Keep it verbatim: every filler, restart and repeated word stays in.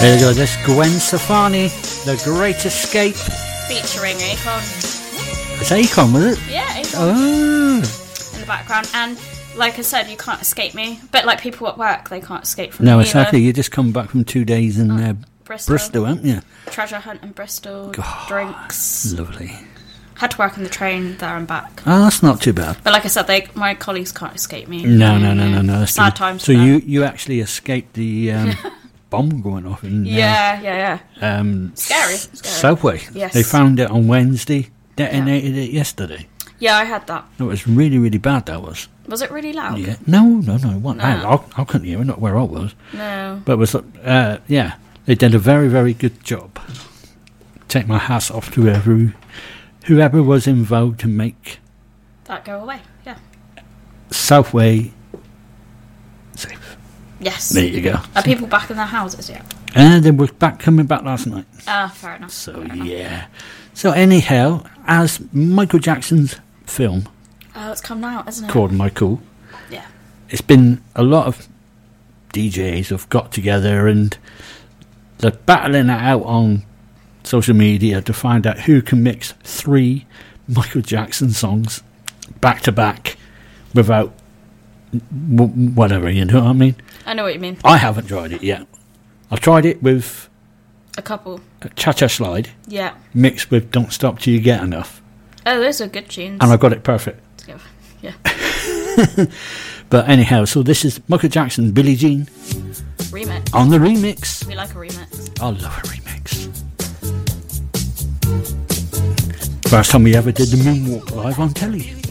There you go, this Gwen Stefani, The Great Escape. Featuring Akon. It's Akon, was it? Yeah, Akon. Oh. In the background. And like I said, you can't escape me. But like people at work, they can't escape from no, me. No, exactly. You just come back from two days in uh, Bristol. Bristol, haven't you? Treasure hunt in Bristol. God, drinks. Lovely. Had to work on the train there and back. Oh, that's not too bad. But like I said, they my colleagues can't escape me. No, no, no, no, no. That's Sad true. times. So you, you actually escaped the um, bomb going off in... Uh, yeah, yeah, yeah. Um, Scary. Scary. Subway. Yes. They found it on Wednesday, detonated yeah. it yesterday. Yeah, I had that. It was really, really bad, that was. Was it really loud? Yeah. No, no, no, it wasn't No. loud. I, I couldn't hear it, not where I was. No. But it was, uh, yeah, they did a very, very good job. Take my hats off to whoever, whoever was involved to make That go away, yeah. Southway safe. Yes. There you go. Are people back in their houses yet? And they were back coming back last night. Ah, fair enough. So, fair enough. yeah. So, anyhow, as Michael Jackson's film Oh, it's come out, isn't it? called Michael, Yeah. it's been a lot of D Js have got together and they're battling it out on social media to find out who can mix three Michael Jackson songs back to back without w- whatever, you know what I mean? I know what you mean. I haven't tried it yet. I've tried it with A couple. a Cha-Cha Slide Yeah. mixed with Don't Stop Till You Get Enough, Oh, those are good tunes. and I got it perfect. Together. Yeah. But anyhow, so this is Michael Jackson's Billie Jean Remix. on the remix. We like a remix. I love a remix. First time we ever did the moonwalk live on telly.